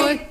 noi.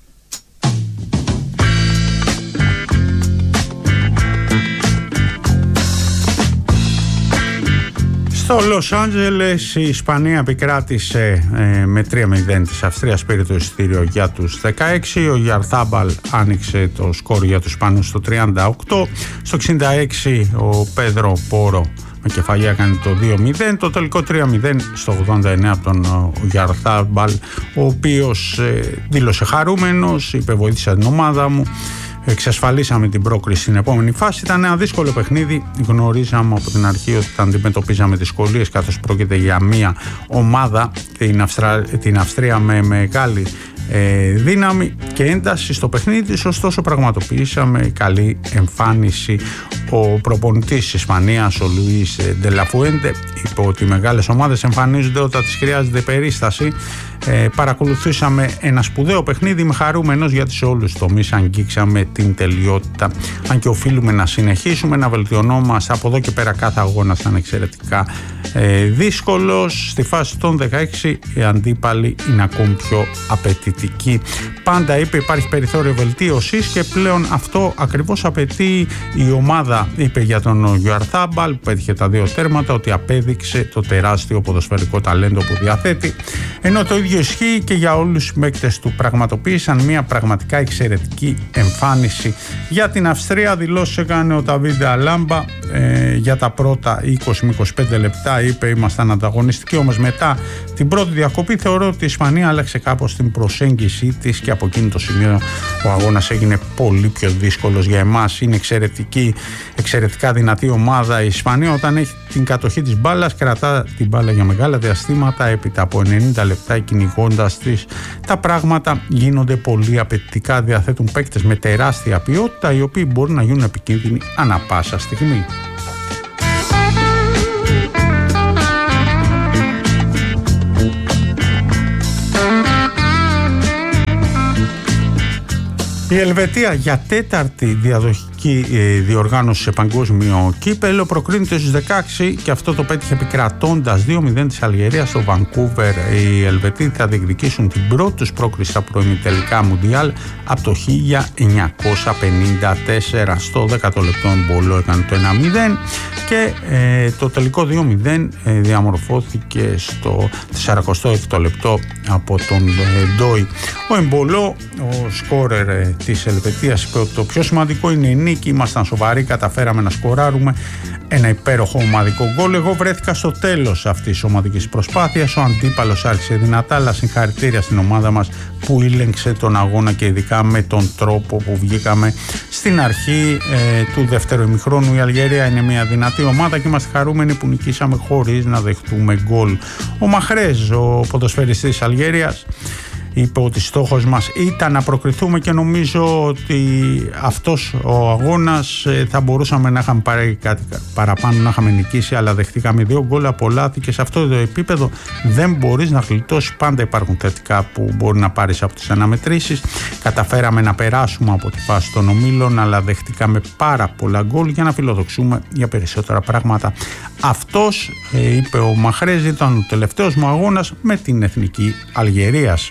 Στο Λος Άντζελες η Ισπανία επικράτησε με 3-0 της Αυστρίας, πήρε το εισιτήριο για τους 16. Ο Γιαρθάμπαλ άνοιξε το σκορ για τους Ισπανούς στο 38. Στο 66 ο Πέδρο Πόρο με κεφαλιά έκανε το 2-0. Το τελικό 3-0 στο 89 από τον Γιαρθάμπαλ, ο οποίος δήλωσε χαρούμενος, είπε βοήθησα την ομάδα μου, εξασφαλίσαμε την πρόκριση στην επόμενη φάση. Ήταν ένα δύσκολο παιχνίδι. Γνωρίζαμε από την αρχή ότι θα αντιμετωπίζαμε δυσκολίες, καθώς πρόκειται για μια ομάδα, την Αυστρία, με μεγάλη δύναμη και ένταση στο παιχνίδι της. Ωστόσο πραγματοποιήσαμε καλή εμφάνιση. Ο προπονητής της Ισπανίας, ο Λουίς Ντελαφουέντε, είπε ότι οι μεγάλες ομάδες εμφανίζονται όταν τις χρειάζεται περίσταση. Παρακολουθήσαμε ένα σπουδαίο παιχνίδι, είμαι χαρούμενος γιατί σε όλους τους τομείς αγγίξαμε την τελειότητα. Αν και οφείλουμε να συνεχίσουμε να βελτιωνόμαστε από εδώ και πέρα, κάθε αγώνα θα είναι εξαιρετικά δύσκολος. Στη φάση των 16 οι αντίπαλοι είναι ακόμη πιο απαιτητικοί. Πάντα, είπε, υπάρχει περιθώριο βελτίωσης και πλέον αυτό ακριβώς απαιτεί η ομάδα, είπε για τον Γιουαρθάμπαλ που πέτυχε τα 2 τέρματα, ότι απέδειξε το τεράστιο ποδοσφαιρικό ταλέντο που διαθέτει. Ενώ το ίδιο ισχύει και για όλους τους παίκτες του. Πραγματοποίησαν μια πραγματικά εξαιρετική εμφάνιση. Για την Αυστρία δηλώσεις έκανε ο Νταβίντ Αλάμπα για τα πρώτα 20 με 25 λεπτά, είπε ήμασταν ανταγωνιστικοί, όμως μετά την πρώτη διακοπή θεωρώ ότι η Ισπανία άλλαξε κάπως την προσέγγιση της και από εκείνο το σημείο ο αγώνας έγινε πολύ πιο δύσκολος για εμάς. Είναι εξαιρετικά δυνατή ομάδα η Ισπανία. Όταν έχει την κατοχή της μπάλας, κρατά την μπάλα για μεγάλα διαστήματα, έπειτα από 90 λεπτά κυνηγώντας της, τα πράγματα γίνονται πολύ απαιτητικά. Διαθέτουν παίκτες με τεράστια ποιότητα, οι οποίοι μπορούν να γίνουν επικίνδυνοι ανά πάσα στιγμή. Η Ελβετία για 4η διαδοχική διοργάνωση σε παγκόσμιο κύπελλο προκρίνεται στους 16 και αυτό το πέτυχε επικρατώντας 2-0 της Αλγερίας στο Βανκούβερ. Οι Ελβετοί θα διεκδικήσουν την πρώτη τους πρόκριση στα προημιτελικά Μουντιάλ από το 1954. Στο 10ο λεπτό Εμπολό έκανε το 1-0 και το τελικό 2-0 διαμορφώθηκε στο 46ο λεπτό από τον Ντόι. Ο Εμπολό, ο σκόρερ της Ελβετίας, είπε ότι το πιο σημαντικό είναι η νίκη, ήμασταν σοβαροί, καταφέραμε να σκοράρουμε ένα υπέροχο ομαδικό γκολ. Εγώ βρέθηκα στο τέλος αυτής της ομαδικής προσπάθειας, ο αντίπαλος άρχισε δυνατά, αλλά συγχαρητήρια στην ομάδα μας που ήλεγξε τον αγώνα και ειδικά με τον τρόπο που βγήκαμε στην αρχή του δεύτερου ημιχρόνου. Η Αλγερία είναι μια δυνατή ομάδα και είμαστε χαρούμενοι που νικήσαμε χωρίς να δεχτούμε γκολ. Ο Μαχρέζ, ο ποδοσφαιριστής της Αλγερίας, είπε ότι στόχος μας ήταν να προκριθούμε και νομίζω ότι αυτός ο αγώνας θα μπορούσαμε να είχαμε πάρει κάτι παραπάνω, να είχαμε νικήσει, αλλά δεχτήκαμε 2 γκολ από λάθη και σε αυτό το επίπεδο δεν μπορείς να γλιτώσεις. Πάντα υπάρχουν θετικά που μπορεί να πάρεις από τις αναμετρήσεις. Καταφέραμε να περάσουμε από τη φάση των ομίλων, αλλά δεχτήκαμε πάρα πολλά γκολ για να φιλοδοξούμε για περισσότερα πράγματα. Αυτός, είπε ο Μαχρέζ, ήταν ο τελευταίος μου αγώνας με την εθνική Αλγερίας.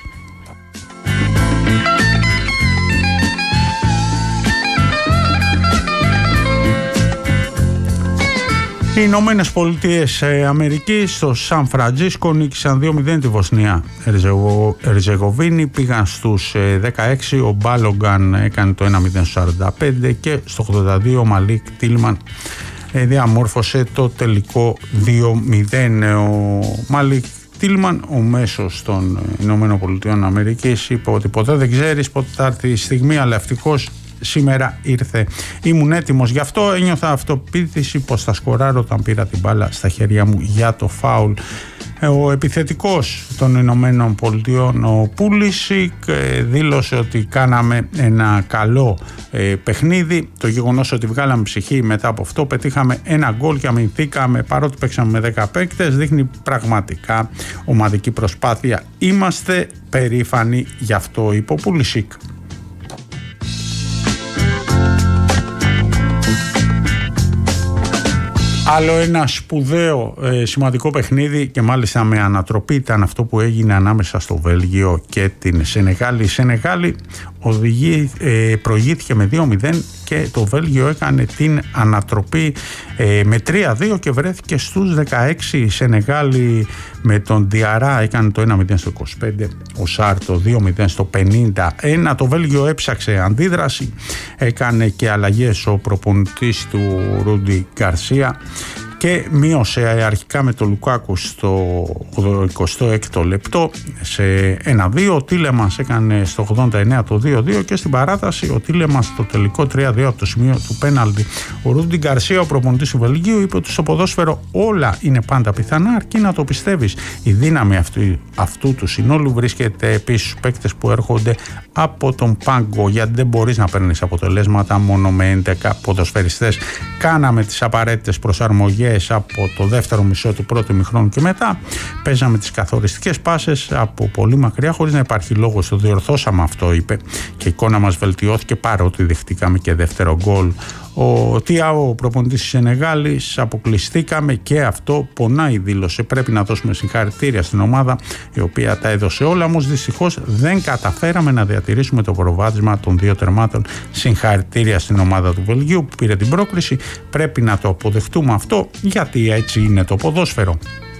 Οι Ηνωμένες Πολιτείες Αμερικής στο Σαν Φραντζίσκο νίκησαν 2-0 τη Βοσνία Ερζεγοβίνη, πήγαν στους 16, ο Μπάλογκαν έκανε το 1-0 στο 45 και στο 82 ο Μαλίκ Τίλμαν διαμόρφωσε το τελικό 2-0. Ο Μαλίκ Τίλμαν, ο μέσος των Ηνωμένων Πολιτειών Αμερικής, είπε ότι ποτέ δεν ξέρεις πότε θα έρθει η στιγμή, αλλά ευτυχώς σήμερα ήρθε. Ήμουν έτοιμος γι' αυτό, ένιωθα αυτοπεποίθηση πως θα σκοράρω όταν πήρα την μπάλα στα χέρια μου για το φάουλ. Ο επιθετικός των Ηνωμένων Πολιτειών, ο Πούλισικ, δήλωσε ότι κάναμε ένα καλό παιχνίδι. Το γεγονός ότι βγάλαμε ψυχή μετά από αυτό, πετύχαμε ένα γκολ και αμυνθήκαμε παρότι παίξαμε με 10 παίκτες, δείχνει πραγματικά ομαδική προσπάθεια. Είμαστε περήφανοι γι' αυτό, είπε ο Πούλισικ. Άλλο ένα σπουδαίο σημαντικό παιχνίδι και μάλιστα με ανατροπή ήταν αυτό που έγινε ανάμεσα στο Βέλγιο και την Σενεγάλη. Η Σενεγάλη προηγήθηκε με 2-0 και το Βέλγιο έκανε την ανατροπή με 3-2 και βρέθηκε στους 16. Η Σενεγάλη με τον Διαρά έκανε το 1-0 στο 25, ο Σάρ το 2-0 στο 51. Το Βέλγιο έψαξε αντίδραση, έκανε και αλλαγές ο προπονητής του Ρούντι Γκαρσία και μείωσε αρχικά με τον Λουκάκου στο 26ο λεπτό σε 1-2. Ο Τίλεμανς έκανε στο 89 το 2-2 και στην παράταση ο Τίλεμανς στο τελικό 3-2 από το σημείο του πέναλτι. Ο Ρούντι Γκαρσία, ο προπονητής του Βελγίου, είπε ότι στο ποδόσφαιρο όλα είναι πάντα πιθανά αρκεί να το πιστεύεις. Η δύναμη αυτού του συνόλου βρίσκεται επίσης στους παίκτες που έρχονται από τον πάγκο, γιατί δεν μπορείς να παίρνεις αποτελέσματα μόνο με 11 ποδοσφαιριστές. Κάναμε τις απαραίτητες προσαρμογές από το δεύτερο μισό του πρώτου ημιχρόνου και μετά. Παίζαμε τις καθοριστικές πάσες από πολύ μακριά χωρίς να υπάρχει λόγος. Το διορθώσαμε αυτό, είπε, και η εικόνα μας βελτιώθηκε παρότι δεχτήκαμε και δεύτερο γκολ. Ο Τιάο, ο προπονητής της Σενεγάλης, αποκλειστήκαμε και αυτό πονάει, δήλωσε. Πρέπει να δώσουμε συγχαρητήρια στην ομάδα η οποία τα έδωσε όλα, όμως δυστυχώς δεν καταφέραμε να διατηρήσουμε το προβάδισμα των 2 τερμάτων. Συγχαρητήρια στην ομάδα του Βελγίου που πήρε την πρόκριση. Πρέπει να το αποδεχτούμε αυτό, γιατί έτσι είναι το ποδόσφαιρο.